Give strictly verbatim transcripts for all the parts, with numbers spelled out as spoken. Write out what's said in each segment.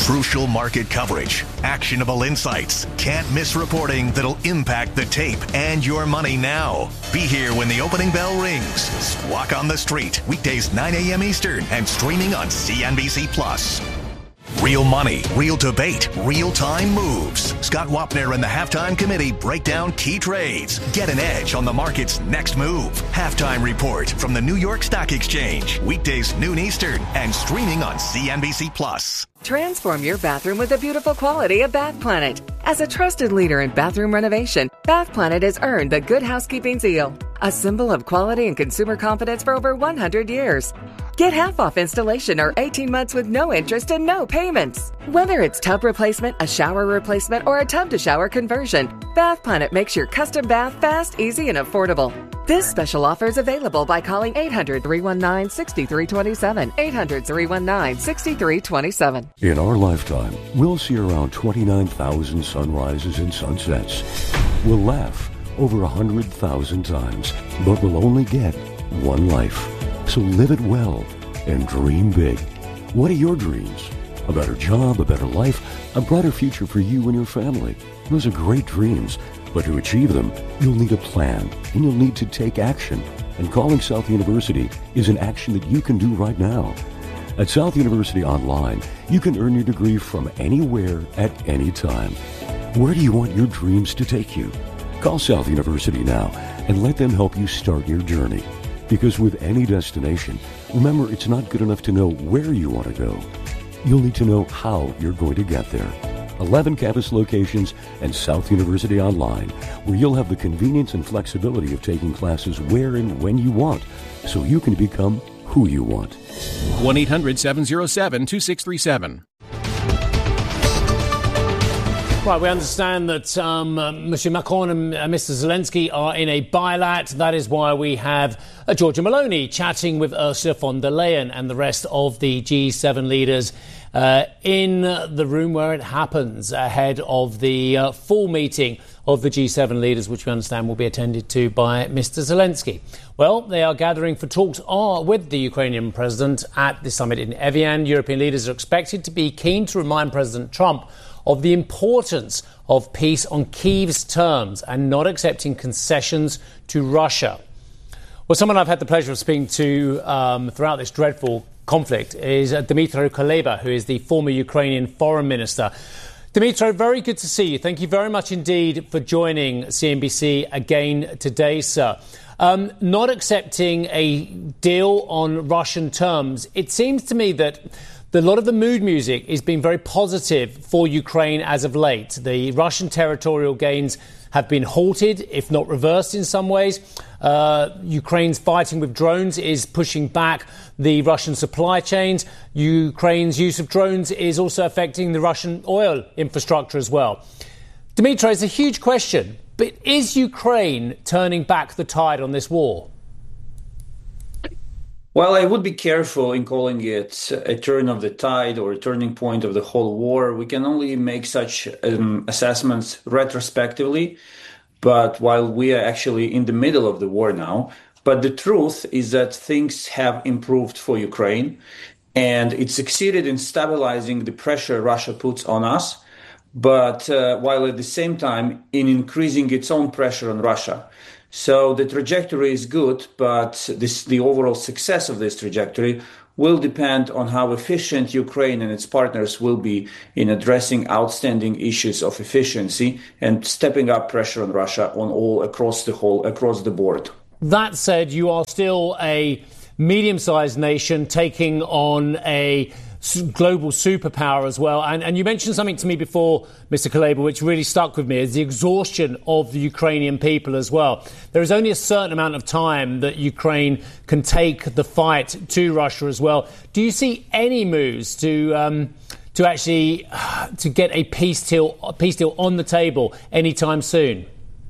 Crucial market coverage, actionable insights, can't miss reporting that'll impact the tape and your money now. Be here when the opening bell rings. Squawk on the Street, weekdays nine a.m. Eastern and streaming on C N B C Plus. Real money, real debate, real-time moves. Scott Wapner and the Halftime Committee break down key trades. Get an edge on the market's next move. Halftime Report from the New York Stock Exchange. Weekdays noon Eastern and streaming on C N B C Plus. Transform your bathroom with the beautiful quality of Bath Planet. As a trusted leader in bathroom renovation, Bath Planet has earned the Good Housekeeping seal, a symbol of quality and consumer confidence for over one hundred years. Get half off installation or eighteen months with no interest and no payments. Whether it's tub replacement, a shower replacement, or a tub-to-shower conversion, Bath Planet makes your custom bath fast, easy, and affordable. This special offer is available by calling eight hundred, three one nine, six three two seven, eight hundred, three one nine, six three two seven. In our lifetime, we'll see around twenty-nine thousand sunrises and sunsets. We'll laugh over one hundred thousand times, but we'll only get one life. So live it well and dream big. What are your dreams? A better job, a better life, a brighter future for you and your family. Those are great dreams, but to achieve them, you'll need a plan and you'll need to take action. And calling South University is an action that you can do right now. At South University Online, you can earn your degree from anywhere at any time. Where do you want your dreams to take you? Call South University now and let them help you start your journey. Because with any destination, remember, it's not good enough to know where you want to go. You'll need to know how you're going to get there. eleven campus locations and South University Online, where you'll have the convenience and flexibility of taking classes where and when you want, so you can become who you want. one eight hundred, seven oh seven, two six three seven. Right, we understand that um, uh, Monsieur Macron and uh, Mister Zelensky are in a bilat. That is why we have uh, Giorgia Meloni chatting with Ursula von der Leyen and the rest of the G seven leaders uh, in the room where it happens ahead of the uh, full meeting of the G seven leaders, which we understand will be attended to by Mister Zelensky. Well, they are gathering for talks are with the Ukrainian president at the summit in Evian. European leaders are expected to be keen to remind President Trump of the importance of peace on Kyiv's terms and not accepting concessions to Russia. Well, someone I've had the pleasure of speaking to um, throughout this dreadful conflict is uh, Dmytro Kuleba, who is the former Ukrainian foreign minister. Dmytro, very good to see you. Thank you very much indeed for joining C N B C again today, sir. Um, not accepting a deal on Russian terms, it seems to me that a lot of the mood music is being very positive for Ukraine as of late. The Russian territorial gains have been halted, if not reversed in some ways. Uh, Ukraine's fighting with drones is pushing back the Russian supply chains. Ukraine's use of drones is also affecting the Russian oil infrastructure as well. Dmytro, it's a huge question, but is Ukraine turning back the tide on this war? Well, I would be careful in calling it a turn of the tide or a turning point of the whole war. We can only make such um, assessments retrospectively, but while we are actually in the middle of the war now. But the truth is that things have improved for Ukraine, and it succeeded in stabilizing the pressure Russia puts on us, but uh, while at the same time in increasing its own pressure on Russia. So the trajectory is good, but this, the overall success of this trajectory will depend on how efficient Ukraine and its partners will be in addressing outstanding issues of efficiency and stepping up pressure on Russia on all across the whole, across the board. That said, you are still a medium-sized nation taking on a global superpower as well. And, and you mentioned something to me before, Mister Kuleba, which really stuck with me, is the exhaustion of the Ukrainian people as well. There is only a certain amount of time that Ukraine can take the fight to Russia as well. Do you see any moves to um, to actually uh, to get a peace deal, a peace deal on the table anytime soon?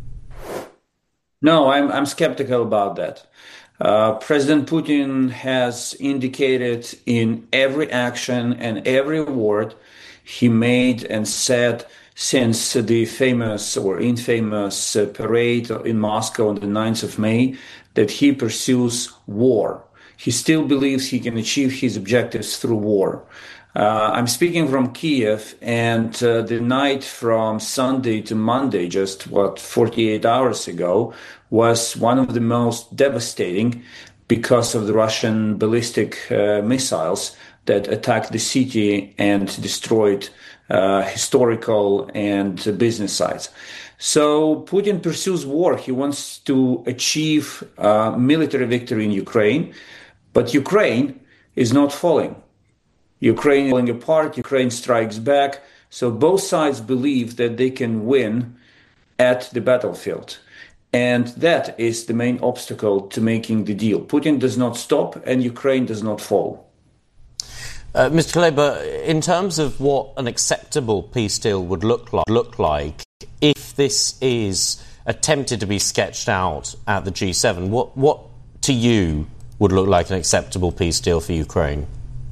No, I'm I'm skeptical about that. Uh, President Putin has indicated in every action and every word he made and said since the famous or infamous uh, parade in Moscow on the ninth of May that he pursues war. he still believes he can achieve his objectives through war. Uh, I'm speaking from Kiev, and uh, the night from Sunday to Monday, just what, forty-eight hours ago, was one of the most devastating because of the Russian ballistic uh, missiles that attacked the city and destroyed uh, historical and business sites. So Putin pursues war. He wants to achieve uh, military victory in Ukraine, but Ukraine is not falling. Ukraine is falling apart, Ukraine strikes back. So both sides believe that they can win at the battlefield. And that is the main obstacle to making the deal. Putin does not stop and Ukraine does not fall. Uh, Mister Kuleba, in terms of what an acceptable peace deal would look like, look like if this is attempted to be sketched out at the G seven, what, what to you would look like an acceptable peace deal for Ukraine?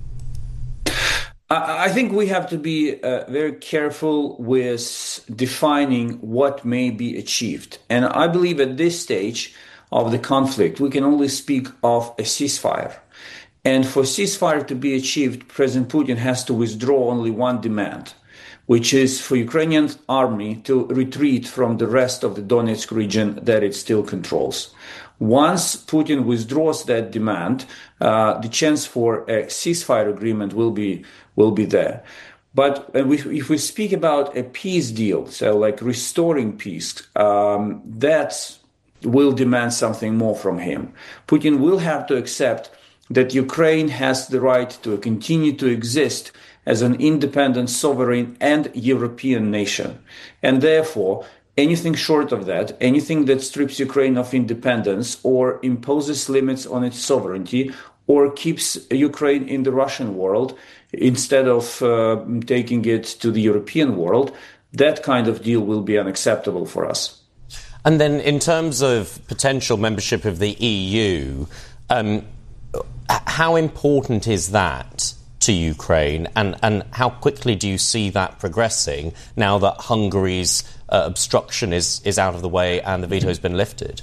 I think we have to be uh, very careful with defining what may be achieved. And I believe at this stage of the conflict, we can only speak of a ceasefire. And for ceasefire to be achieved, President Putin has to withdraw only one demand, which is for Ukrainian army to retreat from the rest of the Donetsk region that it still controls. Once Putin withdraws that demand, uh, the chance for a ceasefire agreement will be will be there. But uh, we, if we speak about a peace deal, so like restoring peace, um, that will demand something more from him. Putin will have to accept that Ukraine has the right to continue to exist as an independent, sovereign, and European nation. And therefore, anything short of that, anything that strips Ukraine of independence or imposes limits on its sovereignty or keeps Ukraine in the Russian world instead of uh, taking it to the European world, that kind of deal will be unacceptable for us. And then in terms of potential membership of the E U, um, how important is that to Ukraine, and, and how quickly do you see that progressing now that Hungary's uh, obstruction is, is out of the way and the veto has been lifted?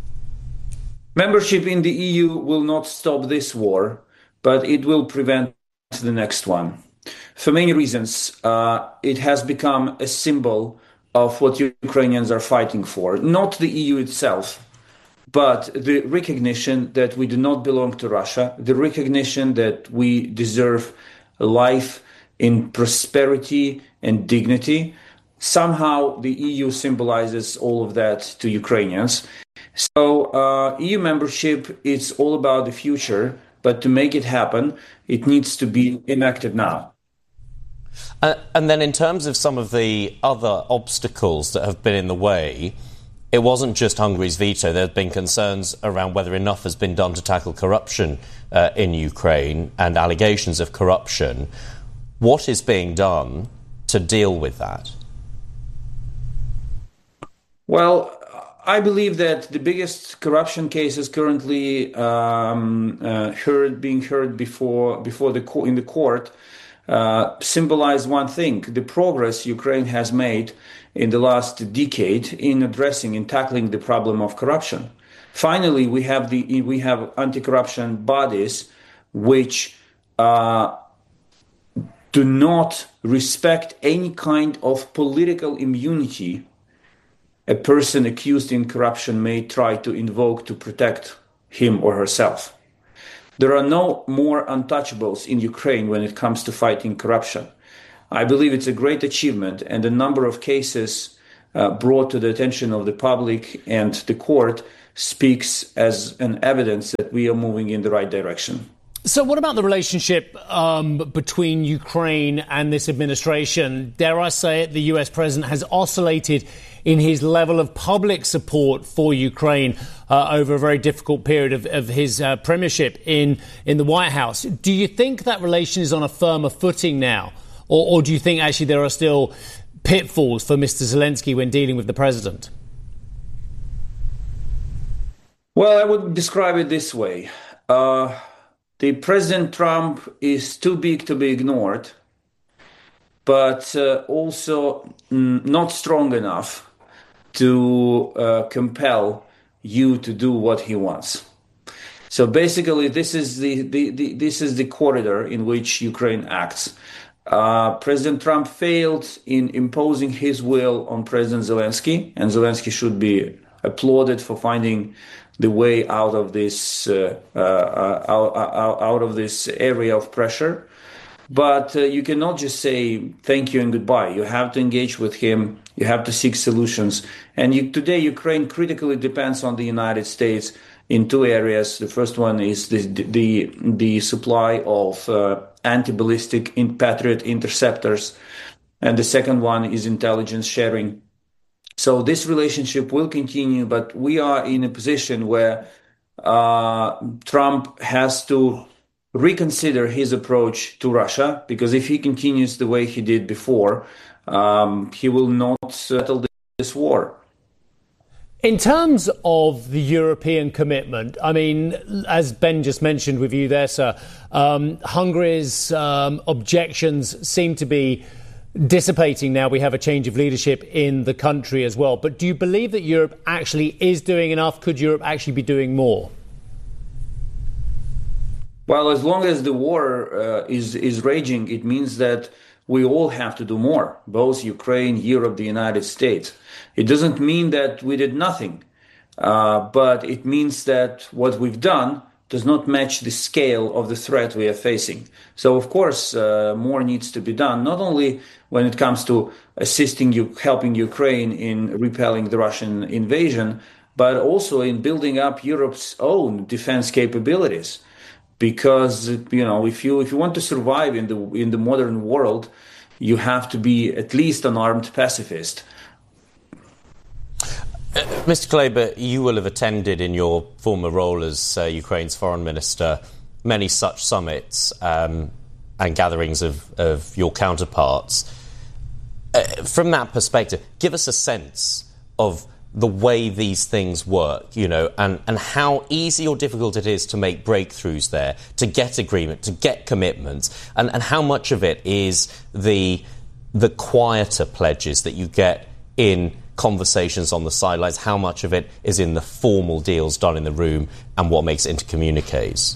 Membership in the E U will not stop this war, but it will prevent the next one. For many reasons, uh, it has become a symbol of what Ukrainians are fighting for, not the E U itself, but the recognition that we do not belong to Russia, the recognition that we deserve life in prosperity and dignity. Somehow the E U symbolizes all of that to Ukrainians. So uh, E U membership is all about the future, but to make it happen, it needs to be enacted now. Uh, and then in terms of some of the other obstacles that have been in the way, it wasn't just Hungary's veto. There have been concerns around whether enough has been done to tackle corruption uh, in Ukraine and allegations of corruption. What is being done to deal with that? Well, I believe that the biggest corruption cases currently um, uh, heard, being heard before before the co- in the court uh, symbolize one thing: the progress Ukraine has made in the last decade in addressing and tackling the problem of corruption. Finally, we have the we have anti-corruption bodies which uh, do not respect any kind of political immunity a person accused in corruption may try to invoke to protect him or herself. There are no more untouchables in Ukraine when it comes to fighting corruption. I believe it's a great achievement, and the number of cases uh, brought to the attention of the public and the court speaks as an evidence that we are moving in the right direction. So what about the relationship um, between Ukraine and this administration? Dare I say it, the U S president has oscillated in his level of public support for Ukraine uh, over a very difficult period of, of his uh, premiership in, in the White House. Do you think that relation is on a firmer footing now? Or, or do you think actually there are still pitfalls for Mister Zelensky when dealing with the president? Well, I would describe it this way. Uh, the President Trump is too big to be ignored, but uh, also mm, not strong enough to uh, compel you to do what he wants. So basically, this is the, the, the this is the corridor in which Ukraine acts. Uh, President Trump failed in imposing his will on President Zelensky, and Zelensky should be applauded for finding the way out of this uh, uh, out, out, out of this area of pressure. But uh, you cannot just say thank you and goodbye. You have to engage with him. You have to seek solutions. And you, today, Ukraine critically depends on the United States in two areas. The first one is the the, the supply of uh, anti-ballistic in Patriot interceptors, and the second one is intelligence sharing. So this relationship will continue, but we are in a position where uh, Trump has to reconsider his approach to Russia, because if he continues the way he did before, um, he will not settle this war. In terms of the European commitment, I mean, as Ben just mentioned with you there, sir, um, Hungary's um, objections seem to be dissipating now. We have a change of leadership in the country as well. But do you believe that Europe actually is doing enough? Could Europe actually be doing more? Well, as long as the war uh, is, is raging, it means that we all have to do more, both Ukraine, Europe, the United States. It doesn't mean that we did nothing, uh, but it means that what we've done does not match the scale of the threat we are facing. So, of course, uh, more needs to be done, not only when it comes to assisting you, helping Ukraine in repelling the Russian invasion, but also in building up Europe's own defense capabilities. Because, you know, if you if you want to survive in the in the modern world, you have to be at least an armed pacifist. Uh, Mister Kuleba, you will have attended in your former role as uh, Ukraine's foreign minister many such summits um, and gatherings of, of your counterparts. Uh, from that perspective, give us a sense of the way these things work, you know, and, and how easy or difficult it is to make breakthroughs there, to get agreement, to get commitments, and, and how much of it is the the quieter pledges that you get in conversations on the sidelines, how much of it is in the formal deals done in the room, and what makes it into communiques?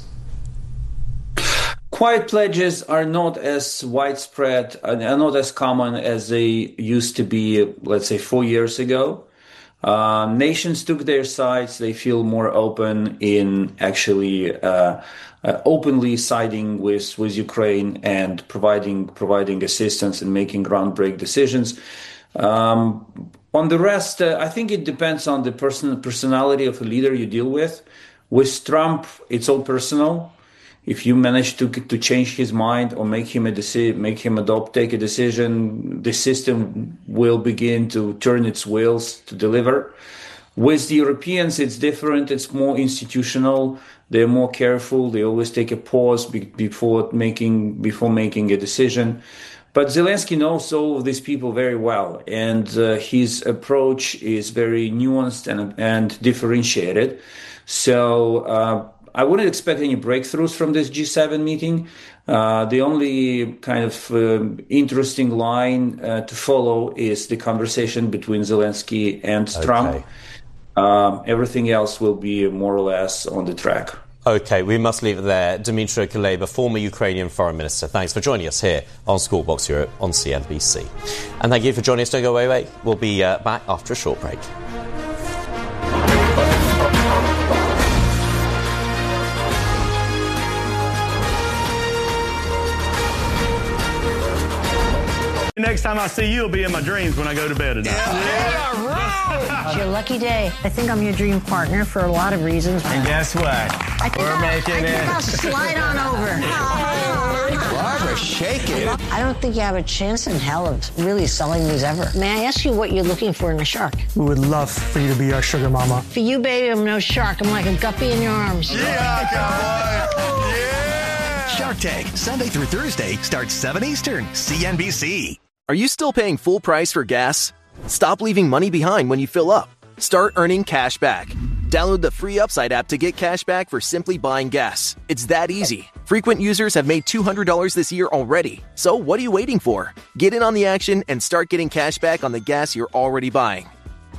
Quiet pledges are not as widespread and are not as common as they used to be, let's say, four years ago. Uh, nations took their sides. They feel more open in actually uh, uh, openly siding with, with Ukraine and providing providing assistance and making groundbreaking decisions. Um, on the rest, uh, I think it depends on the person personality of a leader you deal with. With Trump, it's all personal. If you manage to to change his mind or make him a deci- make him adopt, take a decision, the system will begin to turn its wheels to deliver. With the Europeans, it's different. It's more institutional. They're more careful. They always take a pause be- before making before making a decision. But Zelensky knows all of these people very well, and uh, his approach is very nuanced and and differentiated. So. Uh, I wouldn't expect any breakthroughs from this G seven meeting. Uh, the only kind of uh, interesting line uh, to follow is the conversation between Zelensky and okay. Trump. Um, everything else will be more or less on the track. OK, we must leave it there. Dmytro Kuleba, former Ukrainian foreign minister, thanks for joining us here on Squawk Box Europe on C N B C. And thank you for joining us. Don't go away, away. We'll be uh, back after a short break. Next time I see you, it'll be in my dreams when I go to bed at night. Yeah, right. It's your lucky day. I think I'm your dream partner for a lot of reasons. And guess what? I think We're I'll, making I it. think I'll slide on over. Barbara, shake it. I don't think you have a chance in hell of really selling these ever. May I ask you what you're looking for in a shark? We would love for you to be our sugar mama. For you, baby, I'm no shark. I'm like a guppy in your arms. Yeah, cowboy. Yeah. Shark Tank, Sunday through Thursday, starts seven Eastern, C N B C. Are you still paying full price for gas? Stop leaving money behind when you fill up. Start earning cash back. Download the free Upside app to get cash back for simply buying gas. It's that easy. Frequent users have made two hundred dollars this year already. So what are you waiting for? Get in on the action and start getting cash back on the gas you're already buying.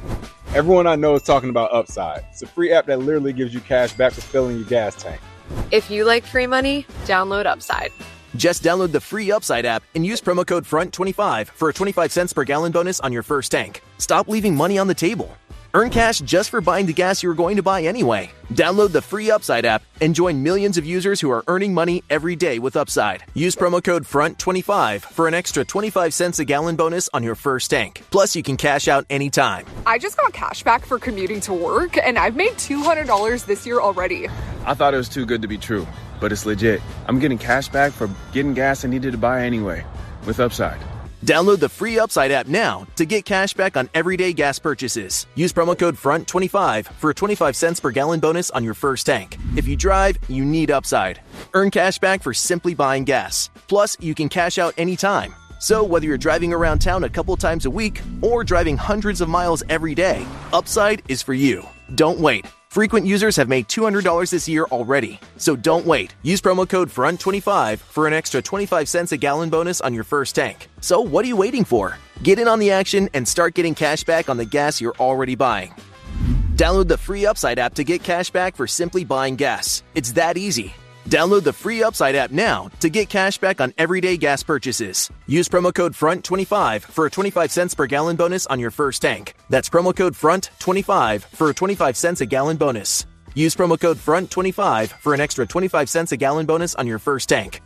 Everyone I know is talking about Upside. It's a free app that literally gives you cash back for filling your gas tank. If you like free money, download Upside. Just download the free Upside app and use promo code front twenty-five for a twenty-five cents per gallon bonus on your first tank. Stop leaving money on the table. Earn cash just for buying the gas you were going to buy anyway. Download the free Upside app and join millions of users who are earning money every day with Upside. Use promo code front twenty-five for an extra twenty-five cents a gallon bonus on your first tank. Plus, you can cash out anytime. I just got cash back for commuting to work, and I've made two hundred dollars this year already. I thought it was too good to be true, but it's legit. I'm getting cash back for getting gas I needed to buy anyway with Upside. Download the free Upside app now to get cash back on everyday gas purchases. Use promo code front twenty-five for a twenty-five cents per gallon bonus on your first tank. If you drive, you need Upside. Earn cash back for simply buying gas. Plus, you can cash out anytime. So whether you're driving around town a couple times a week or driving hundreds of miles every day, Upside is for you. Don't wait. Frequent users have made two hundred dollars this year already. So don't wait. Use promo code front twenty-five for an extra twenty-five cents a gallon bonus on your first tank. So what are you waiting for? Get in on the action and start getting cash back on the gas you're already buying. Download the free Upside app to get cash back for simply buying gas. It's that easy. Download the free Upside app now to get cash back on everyday gas purchases. Use promo code front twenty-five for a twenty-five cents per gallon bonus on your first tank. That's promo code front twenty-five for a twenty-five cents a gallon bonus. Use promo code front twenty-five for an extra twenty-five cents a gallon bonus on your first tank.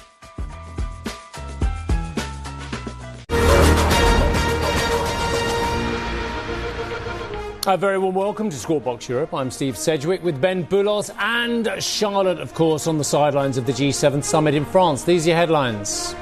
A very warm welcome to Squawk Box Europe. I'm Steve Sedgwick with Ben Boulos and Charlotte, of course, on the sidelines of the G seven summit in France. These are your headlines.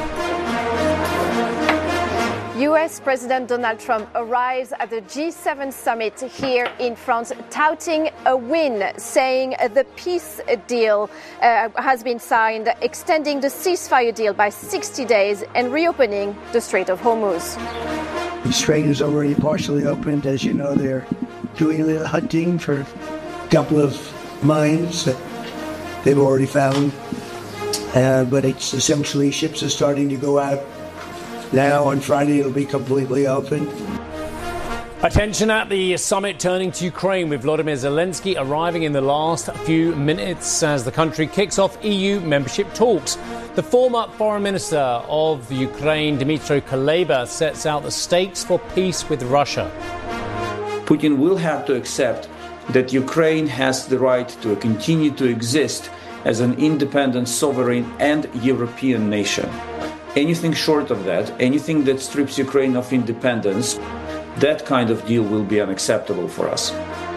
U S President Donald Trump arrives at the G seven summit here in France, touting a win, saying the peace deal uh, has been signed, extending the ceasefire deal by sixty days and reopening the Strait of Hormuz. The strait is already partially opened. As you know, they're doing a little hunting for a couple of mines that they've already found. Uh, but it's essentially ships are starting to go out now. On Friday, it'll be completely open. Attention at the summit turning to Ukraine, with Volodymyr Zelensky arriving in the last few minutes as the country kicks off E U membership talks. The former foreign minister of Ukraine, Dmytro Kuleba, sets out the stakes for peace with Russia. Putin will have to accept that Ukraine has the right to continue to exist as an independent, sovereign and European nation. Anything short of that, anything that strips Ukraine of independence, that kind of deal will be unacceptable for us.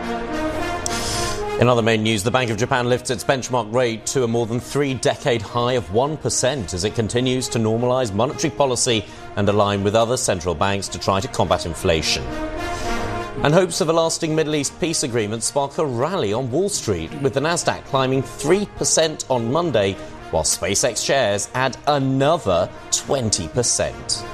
In other main news, the Bank of Japan lifts its benchmark rate to a more than three-decade high of one percent as it continues to normalise monetary policy and align with other central banks to try to combat inflation. And hopes of a lasting Middle East peace agreement spark a rally on Wall Street, with the Nasdaq climbing three percent on Monday, while SpaceX shares add another twenty percent.